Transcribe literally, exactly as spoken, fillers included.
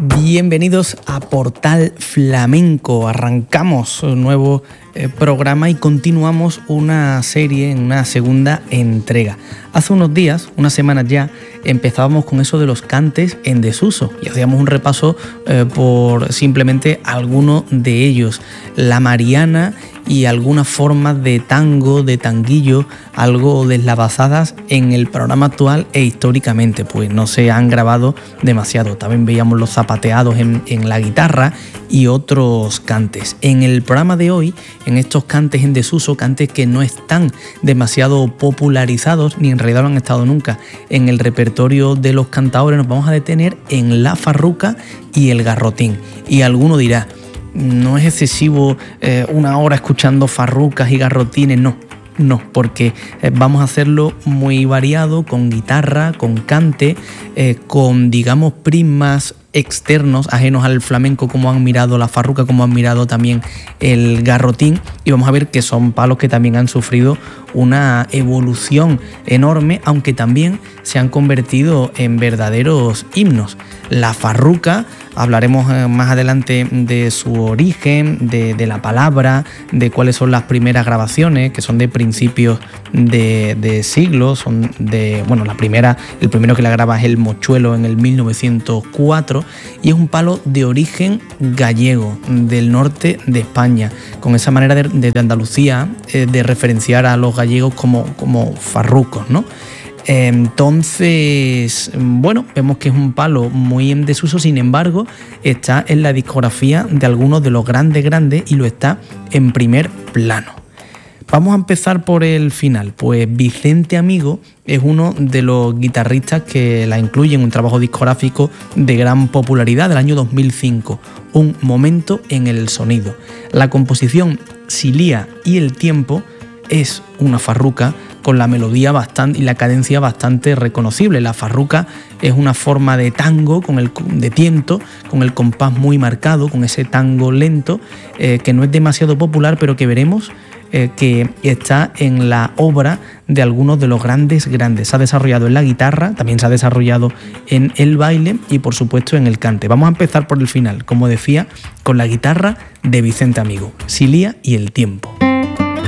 Bienvenidos a Portal Flamenco. Arrancamos un nuevo eh, programa y continuamos una serie en una segunda entrega. Hace unos días, unas semanas ya, empezábamos con eso de los cantes en desuso y hacíamos un repaso eh, por simplemente algunos de ellos. La Mariana y algunas formas de tango, de tanguillo, algo deslavazadas en el programa actual e históricamente, pues no se han grabado demasiado. También veíamos los zapateados en, en la guitarra y otros cantes. En el programa de hoy, en estos cantes en desuso, cantes que no están demasiado popularizados, ni en realidad no han estado nunca en el repertorio de los cantaores, nos vamos a detener en la farruca y el garrotín. Y alguno dirá, no es excesivo eh, una hora escuchando farrucas y garrotines, no, no, porque eh, vamos a hacerlo muy variado, con guitarra, con cante, eh, con, digamos, prismas externos, ajenos al flamenco, como han mirado la farruca, como han mirado también el garrotín, y vamos a ver que son palos que también han sufrido una evolución enorme, aunque también se han convertido en verdaderos himnos. La farruca, hablaremos más adelante de su origen, de, de la palabra, de cuáles son las primeras grabaciones, que son de principios de, de siglo, son de, bueno, la primera, el primero que la graba es el Mochuelo en el mil novecientos cuatro, y es un palo de origen gallego, del norte de España, con esa manera de, de Andalucía eh, de referenciar a los gallegos como, como farrucos, ¿no? Entonces, bueno, vemos que es un palo muy en desuso, sin embargo, está en la discografía de algunos de los grandes grandes y lo está en primer plano. Vamos a empezar por el final. Pues Vicente Amigo es uno de los guitarristas que la incluye en un trabajo discográfico de gran popularidad del año dos mil cinco, Un momento en el sonido. La composición Silía y el tiempo es una farruca con la melodía bastante y la cadencia bastante reconocible. La farruca es una forma de tango con el, de tiento, con el compás muy marcado, con ese tango lento, eh, que no es demasiado popular, pero que veremos eh, que está en la obra de algunos de los grandes grandes. Se ha desarrollado en la guitarra, también se ha desarrollado en el baile y por supuesto en el cante. Vamos a empezar por el final, como decía, con la guitarra de Vicente Amigo, Silía y el tiempo.